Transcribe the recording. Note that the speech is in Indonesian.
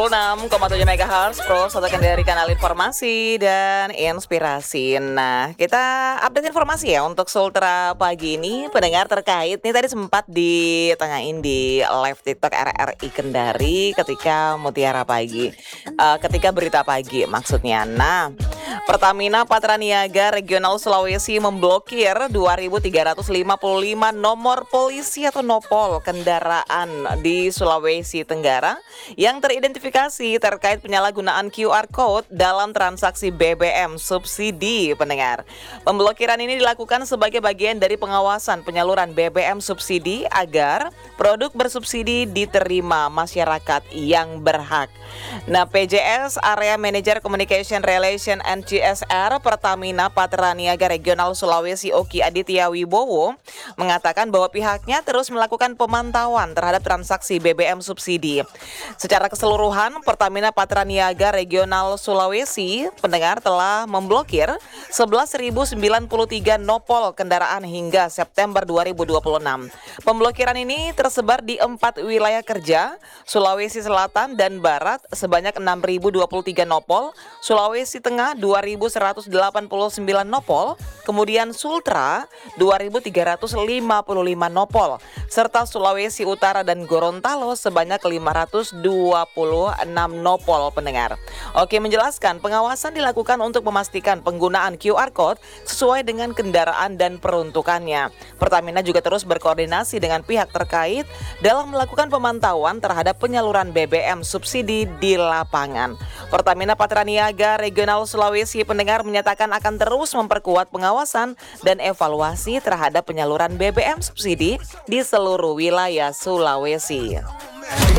96,7 MHz Pro, satukan dari kanal informasi dan inspirasi. Nah, kita update informasi ya untuk Sultra pagi ini. Pendengar terkait nih tadi sempat ditanyain di live TikTok RRI Kendari ketika Mutiara Pagi, ketika berita pagi maksudnya. Nah, Pertamina Patraniaga Regional Sulawesi memblokir 2.355 nomor polisi atau nopol kendaraan di Sulawesi Tenggara yang teridentifikasi terkait penyalahgunaan QR Code dalam transaksi BBM subsidi, pendengar. Pemblokiran ini dilakukan sebagai bagian dari pengawasan penyaluran BBM subsidi agar produk bersubsidi diterima masyarakat yang berhak. Nah, PJS Area Manager Communication Relation and CSR Pertamina Patraniaga Regional Sulawesi Oki Aditya Wibowo mengatakan bahwa pihaknya terus melakukan pemantauan terhadap transaksi BBM subsidi. Secara keseluruhan, Pertamina Patraniaga Regional Sulawesi, pendengar, telah memblokir 11.093 nopol kendaraan hingga September 2026. Pemblokiran ini tersebar di 4 wilayah kerja, Sulawesi Selatan dan Barat sebanyak 6.023 nopol, Sulawesi Tengah 2.189 nopol, kemudian Sultra 2.355 nopol, serta Sulawesi Utara dan Gorontalo sebanyak 526 nopol, pendengar. Oke, menjelaskan pengawasan dilakukan untuk memastikan penggunaan QR Code sesuai dengan kendaraan dan peruntukannya. Pertamina juga terus berkoordinasi dengan pihak terkait dalam melakukan pemantauan terhadap penyaluran BBM subsidi di lapangan. Pertamina Patraniaga Regional Sulawesi, pendengar, menyatakan akan terus memperkuat pengawasan dan evaluasi terhadap penyaluran BBM subsidi di seluruh wilayah Sulawesi.